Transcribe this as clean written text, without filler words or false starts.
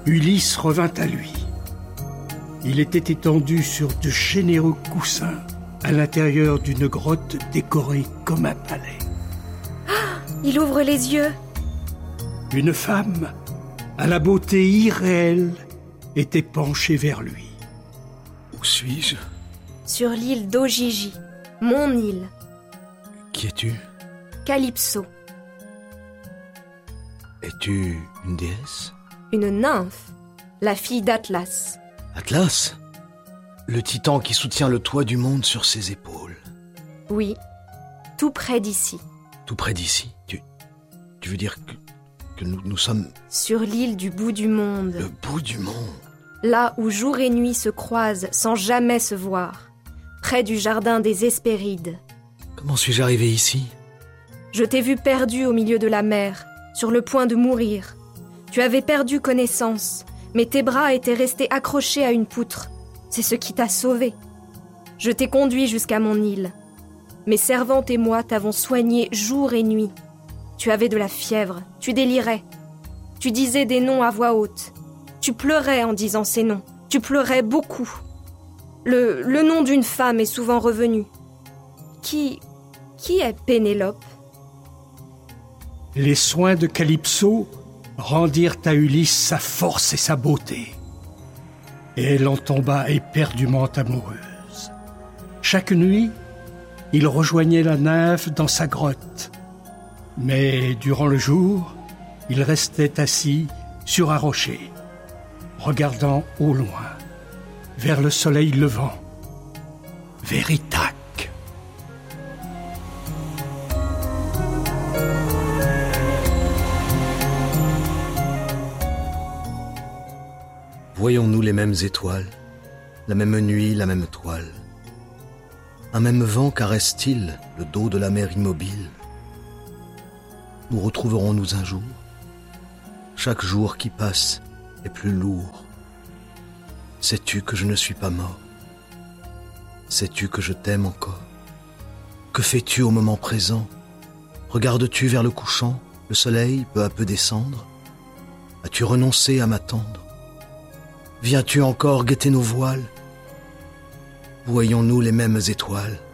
Ulysse revint à lui. Il était étendu sur de généreux coussins à l'intérieur d'une grotte décorée comme un palais. Il ouvre les yeux. Une femme, à la beauté irréelle, était penchée vers lui. Où suis-je? Sur l'île d'Ogigi, mon île. Qui es-tu? Calypso. Es-tu une déesse? Une nymphe, la fille d'Atlas. Atlas? Le titan qui soutient le toit du monde sur ses épaules. Oui, tout près d'ici. Tout près d'ici? Tu veux dire que nous sommes... Sur l'île du bout du monde. Le bout du monde? Là où jour et nuit se croisent sans jamais se voir. Près du jardin des Hespérides. Comment suis-je arrivé ici? Je t'ai vu perdu au milieu de la mer, sur le point de mourir. Tu avais perdu connaissance, mais tes bras étaient restés accrochés à une poutre. C'est ce qui t'a sauvé. Je t'ai conduit jusqu'à mon île. Mes servantes et moi t'avons soigné jour et nuit. Tu avais de la fièvre, tu délirais. Tu disais des noms à voix haute. Tu pleurais en disant ces noms. Tu pleurais beaucoup. Le nom d'une femme est souvent revenu. Qui est Pénélope? Les soins de Calypso rendirent à Ulysse sa force et sa beauté. Et elle en tomba éperdument amoureuse. Chaque nuit, il rejoignait la nymphe dans sa grotte. Mais durant le jour, il restait assis sur un rocher, regardant au loin, vers le soleil levant, vers Ithaque. Voyons-nous les mêmes étoiles, la même nuit, la même toile? Un même vent caresse-t-il le dos de la mer immobile? Nous retrouverons-nous un jour? Chaque jour qui passe est plus lourd. Sais-tu que je ne suis pas mort? Sais-tu que je t'aime encore? Que fais-tu au moment présent? Regardes-tu vers le couchant, le soleil peu à peu descendre? As-tu renoncé à m'attendre? Viens-tu encore guetter nos voiles? Voyons-nous les mêmes étoiles?